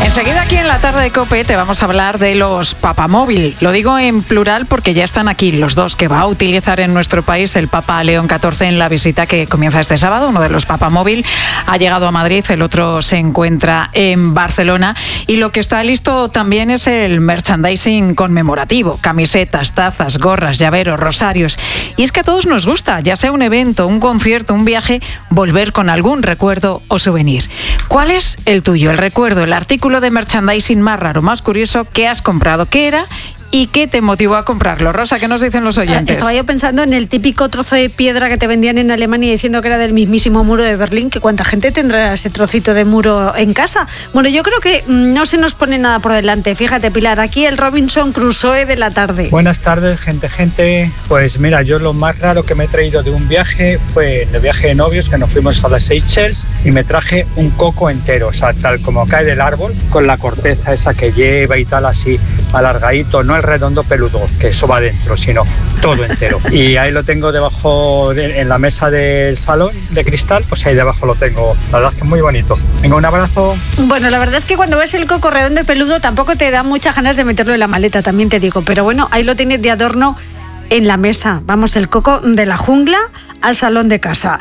Enseguida aquí en la tarde de COPE te vamos a hablar de los papamóvil. Lo digo en plural porque ya están aquí los dos que va a utilizar en nuestro país el Papa León XIV en la visita que comienza este sábado. Uno de los papamóvil ha llegado a Madrid, el otro se encuentra en Barcelona. Y lo que está listo también es el merchandising conmemorativo. Camisetas, tazas, gorras, llaveros, rosarios. Y es que a todos nos gusta, ya sea un evento, un concierto, un viaje, volver con algún recuerdo o souvenir. ¿Cuál es el tuyo, el recuerdo, el artículo de merchandising más raro, más curioso que has comprado? ¿Qué era y qué te motivó a comprarlo? Rosa, ¿qué nos dicen los oyentes? Estaba yo pensando en el típico trozo de piedra que te vendían en Alemania diciendo que era del mismísimo muro de Berlín, que cuánta gente tendrá ese trocito de muro en casa. Bueno, yo creo que no se nos pone nada por delante. Fíjate, Pilar, aquí el Robinson Crusoe de la tarde. Buenas tardes, gente. Pues mira, yo lo más raro que me he traído de un viaje fue el viaje de novios, que nos fuimos a las Seychelles y me traje un coco entero, o sea, tal como cae del árbol, con la corteza esa que lleva y tal, así alargadito, no el redondo peludo, que eso va dentro, sino todo entero. Y ahí lo tengo debajo, en la mesa del salón de cristal, pues ahí debajo lo tengo. La verdad es que es muy bonito. Venga, un abrazo. Bueno, la verdad es que cuando ves el coco redondo y peludo tampoco te da muchas ganas de meterlo en la maleta, también te digo. Pero bueno, ahí lo tienes de adorno en la mesa. Vamos, el coco de la jungla al salón de casa.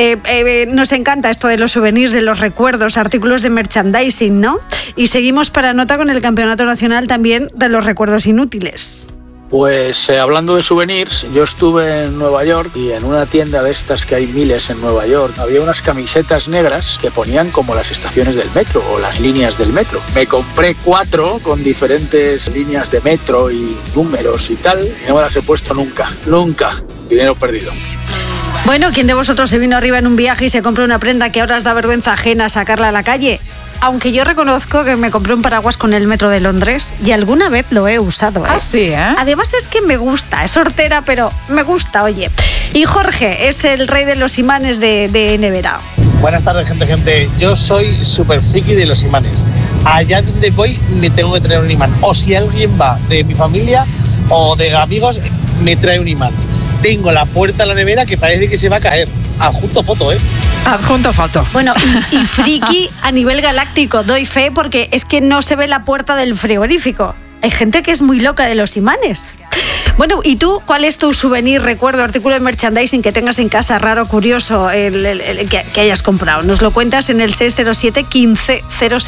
Nos encanta esto de los souvenirs, de los recuerdos, artículos de merchandising, ¿no? Y seguimos para nota con el Campeonato Nacional también de los recuerdos inútiles. Pues hablando de souvenirs, yo estuve en Nueva York y en una tienda de estas que hay miles en Nueva York había unas camisetas negras que ponían como las estaciones del metro o las líneas del metro. Me compré 4 con diferentes líneas de metro y números y tal, y no me las he puesto nunca. Dinero perdido. Bueno, ¿quién de vosotros se vino arriba en un viaje y se compró una prenda que ahora os da vergüenza ajena sacarla a la calle? Aunque yo reconozco que me compré un paraguas con el metro de Londres y alguna vez lo he usado, ¿eh? Ah, sí, ¿eh? Además es que me gusta, es hortera, pero me gusta, oye. Y Jorge es el rey de los imanes de nevera. Buenas tardes, gente. Yo soy súper friki de los imanes. Allá donde voy me tengo que traer un imán. O si alguien va de mi familia o de amigos, me trae un imán. Tengo la puerta de la nevera que parece que se va a caer. Adjunto foto, ¿eh? Adjunto foto. Bueno, y friki a nivel galáctico, doy fe, porque es que no se ve la puerta del frigorífico. Hay gente que es muy loca de los imanes. Bueno, ¿y tú cuál es tu souvenir, recuerdo, artículo de merchandising que tengas en casa, raro, curioso, que hayas comprado? Nos lo cuentas en el 607 15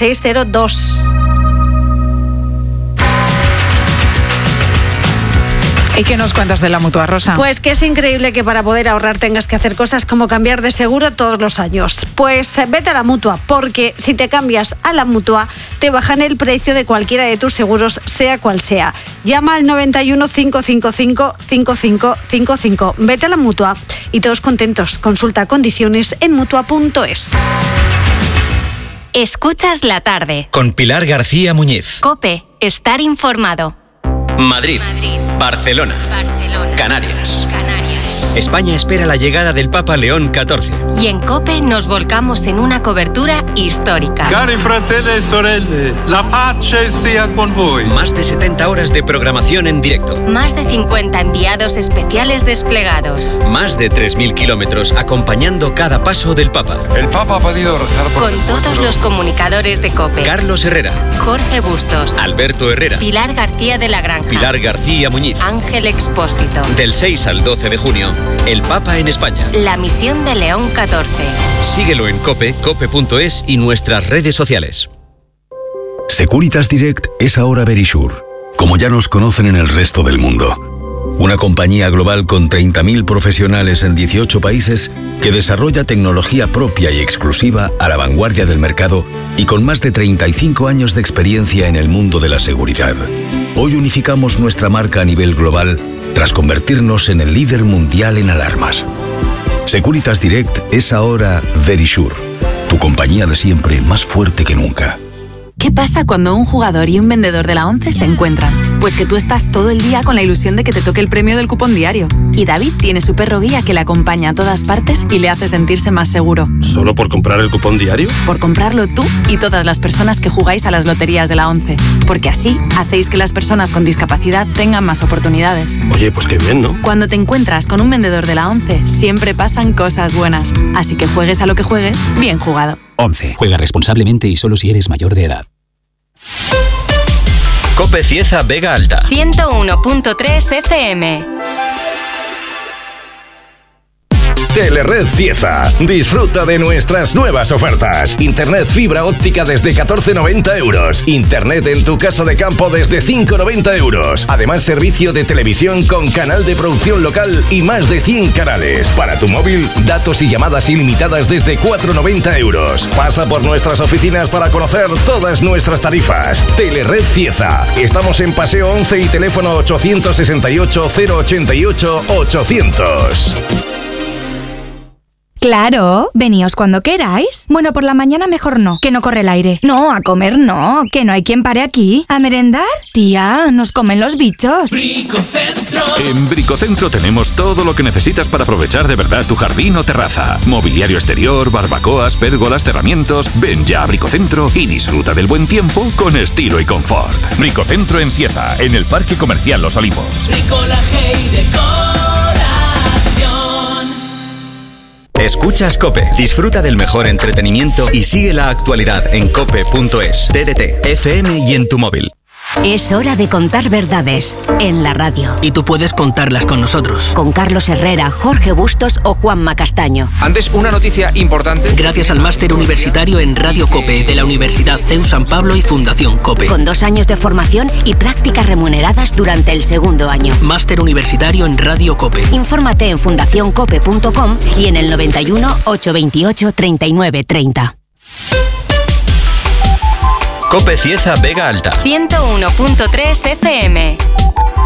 0602. ¿Y qué nos cuentas de la Mutua, Rosa? Pues que es increíble que para poder ahorrar tengas que hacer cosas como cambiar de seguro todos los años. Pues vete a la Mutua, porque si te cambias a la Mutua, te bajan el precio de cualquiera de tus seguros, sea cual sea. Llama al 91 555 5555. Vete a la Mutua y todos contentos. Consulta condiciones en Mutua.es. Escuchas la tarde. Con Pilar García Muñiz. COPE. Estar informado. Madrid. Barcelona. Canarias. España espera la llegada del Papa León XIV. Y en COPE nos volcamos en una cobertura histórica. Cari fratelli e sorelle, la pace sia con voi. Más de 70 horas de programación en directo. Más de 50 enviados especiales desplegados. Más de 3.000 kilómetros acompañando cada paso del Papa. El Papa ha pedido rezar por Con todos los comunicadores de COPE. Carlos Herrera. Jorge Bustos. Alberto Herrera. Pilar García de la Granja. Pilar García Muñiz. Ángel Expósito. Del 6 al 12 de junio, el Papa en España. La misión de León XIV. Síguelo en COPE, cope.es y nuestras redes sociales. Securitas Direct es ahora Verisure, como ya nos conocen en el resto del mundo. Una compañía global con 30.000 profesionales en 18 países que desarrolla tecnología propia y exclusiva a la vanguardia del mercado y con más de 35 años de experiencia en el mundo de la seguridad. Hoy unificamos nuestra marca a nivel global tras convertirnos en el líder mundial en alarmas. Securitas Direct es ahora Verisure, tu compañía de siempre más fuerte que nunca. ¿Qué pasa cuando un jugador y un vendedor de la ONCE se encuentran? Pues que tú estás todo el día con la ilusión de que te toque el premio del cupón diario. Y David tiene su perro guía que le acompaña a todas partes y le hace sentirse más seguro. ¿Solo por comprar el cupón diario? Por comprarlo tú y todas las personas que jugáis a las loterías de la ONCE. Porque así hacéis que las personas con discapacidad tengan más oportunidades. Oye, pues qué bien, ¿no? Cuando te encuentras con un vendedor de la ONCE, siempre pasan cosas buenas. Así que juegues a lo que juegues, bien jugado. 11. Juega responsablemente y solo si eres mayor de edad. Cope Cieza Vega Alta. 101.3 FM. Telered Cieza. Disfruta de nuestras nuevas ofertas. Internet fibra óptica desde 14,90 euros. Internet en tu casa de campo desde 5,90 euros. Además, servicio de televisión con canal de producción local y más de 100 canales. Para tu móvil, datos y llamadas ilimitadas desde 4,90 euros. Pasa por nuestras oficinas para conocer todas nuestras tarifas. Telered Cieza. Estamos en Paseo 11 y teléfono 868 088 800. Claro, veníos cuando queráis. Bueno, por la mañana mejor no, que no corre el aire. No, a comer no, que no hay quien pare aquí. ¿A merendar? Tía, nos comen los bichos. Bricocentro. En Bricocentro tenemos todo lo que necesitas para aprovechar de verdad tu jardín o terraza. Mobiliario exterior, barbacoas, pérgolas, cerramientos. Ven ya a Bricocentro y disfruta del buen tiempo con estilo y confort. Bricocentro en Cieza, en el Parque Comercial Los Olivos. Bricolaje y decoración. Escuchas COPE. Disfruta del mejor entretenimiento y sigue la actualidad en cope.es, TDT, FM y en tu móvil. Es hora de contar verdades en la radio. Y tú puedes contarlas con nosotros. Con Carlos Herrera, Jorge Bustos o Juanma Castaño. Antes, una noticia importante. Gracias al máster universitario en Radio COPE de la Universidad CEU San Pablo y Fundación COPE. Con 2 años de formación y prácticas remuneradas durante el segundo año. Máster universitario en Radio COPE. Infórmate en fundacioncope.com y en el 91 828 39 30. Cope Cieza Vega Alta. 101.3 FM.